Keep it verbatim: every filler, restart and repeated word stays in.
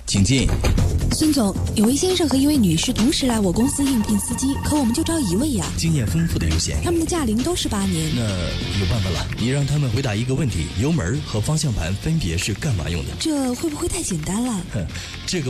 请进。 孙总，有位先生和一位女士同时来我公司应聘司机，可我们就招一位呀。 经验丰富的优先。 他们的驾龄都是八年。 那有办法了，你让他们回答一个问题：油门和方向盘分别是干嘛用的？ 这会不会太简单了？ 哼，这个。